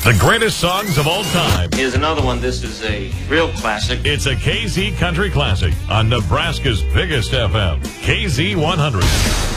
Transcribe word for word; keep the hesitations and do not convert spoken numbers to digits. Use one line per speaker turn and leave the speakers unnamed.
The greatest songs of all time.
Here's another one. This is a real classic.
It's a K Z Country Classic on Nebraska's biggest F M, K Z one hundred.